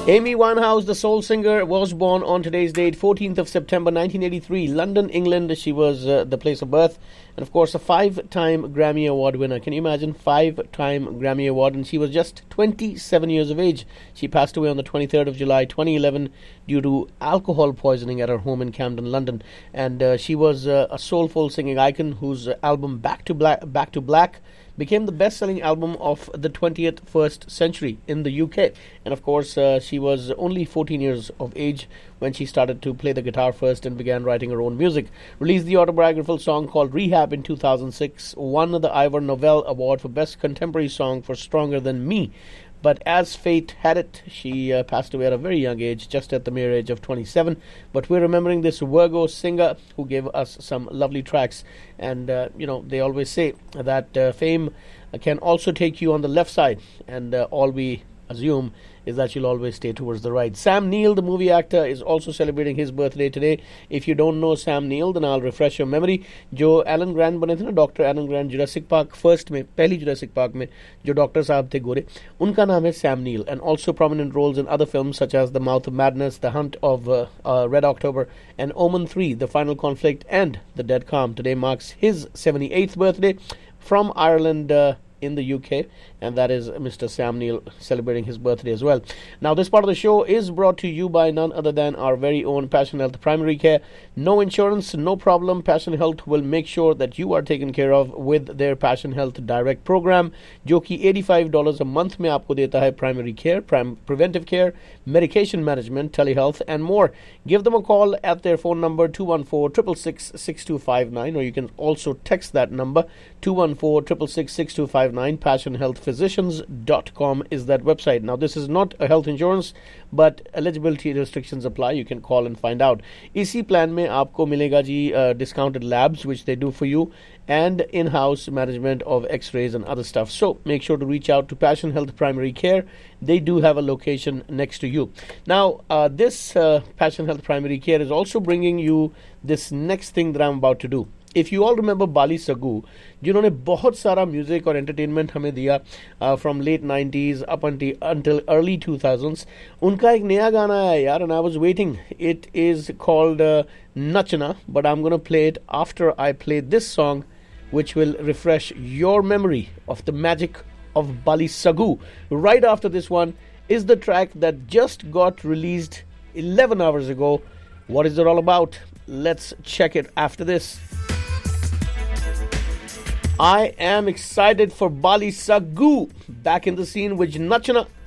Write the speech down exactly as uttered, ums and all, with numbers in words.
Amy Winehouse, the soul singer, was born on today's date, fourteenth of September nineteen eighty-three, London, England. She was uh, the place of birth. And, of course, a five-time Grammy Award winner. Can you imagine? Five-time Grammy Award. And she was just twenty-seven years of age. She passed away on the twenty-third of July, twenty eleven, due to alcohol poisoning at her home in Camden, London. And uh, she was uh, a soulful singing icon whose uh, album Back to Black, Back to Black became the best-selling album of the twenty-first century in the U K. And, of course, uh, she was only fourteen years of age when she started to play the guitar first and began writing her own music. Released the autobiographical song called Rehab in two thousand six, won the Ivor Novello Award for Best Contemporary Song for Stronger Than Me. But as fate had it, she uh, passed away at a very young age, just at the mere age of twenty-seven. But we're remembering this Virgo singer who gave us some lovely tracks. And, uh, you know, they always say that uh, fame can also take you on the left side. And uh, all we assume is that you'll always stay towards the right. Sam Neill, the movie actor, is also celebrating his birthday today. If you don't know Sam Neill, then I'll refresh your memory. जो Elon grand बने थे ना, doctor Elon grand Jurassic park first में, पहली Jurassic park में जो doctor साहब थे गोरे, उनका नाम है Sam Neill, and also prominent roles in other films such as The Mouth of Madness, The Hunt of uh, uh, Red October, and Omen three, The Final Conflict, and The Dead Calm. Today marks his seventy-eighth birthday. From Ireland, uh, in the U K, and that is Mister Sam Neill celebrating his birthday as well. Now, this part of the show is brought to you by none other than our very own Passion Health Primary Care. No insurance, no problem. Passion Health will make sure that you are taken care of with their Passion Health Direct program, जो कि eighty-five dollars a month में आपको देता है primary care, prim- preventive care, medication management, telehealth, and more. Give them a call at their phone number two one four, six six six, six two five nine, or you can also text that number two one four, six six six, six two five nine. passion health physicians dot com is that website. Now, this is not a health insurance, but eligibility restrictions apply. You can call and find out. इसी plan में आपको मिलेगा जी uh, discounted labs, which they do for you, and in-house management of x-rays and other stuff. So make sure to reach out to Passion Health Primary Care. They do have a location next to you. Now, uh, this uh, Passion Health Primary Care is also bringing you this next thing that I'm about to do. If you all remember Bali Sagoo, जिन्होंने बहुत सारा music और entertainment हमें दिया from late nineties up until early two thousands, उनका एक नया गाना है यार, and I was waiting. It is called uh, Nachna, but I'm going to play it after I play this song, which will refresh your memory of the magic of Bali Sagoo. Right after this one is the track that just got released eleven hours ago. What is it all about? Let's check it after this. I am excited for Bali Sagoo back in the scene with Nachna.